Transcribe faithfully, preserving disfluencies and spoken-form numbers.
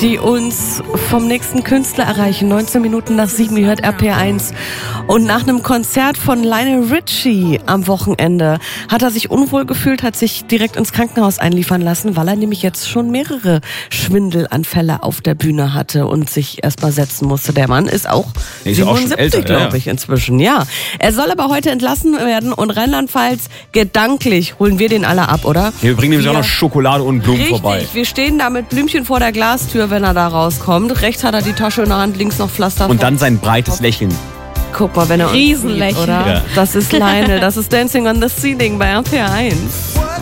die uns vom nächsten Künstler erreichen. neunzehn Minuten nach sieben, ihr hört R P R eins. Und nach einem Konzert von Lionel Richie am Wochenende hat er sich unwohl gefühlt, hat sich direkt ins Krankenhaus einliefern lassen, weil er nämlich jetzt schon mehrere Schwindelanfälle auf der Bühne hatte und sich erstmal setzen musste. Der Mann ist auch ist siebenundsiebzig, glaube ich, inzwischen. Ja, er soll aber heute entlassen werden und Rheinland-Pfalz, gedanklich holen wir den alle ab, oder? Wir bringen nämlich auch noch Schokolade und Blumen Richtig, vorbei. Wir stehen da mit Blümchen vor der Glastür, wenn er da rauskommt. Rechts hat er die Tasche in der Hand, links noch Pflaster. Und dann sein breites Lächeln. Guck mal, wenn er uns Riesenlächeln, sieht, oder? Ja. Das ist Lionel, das ist Dancing on the Ceiling bei R P R eins.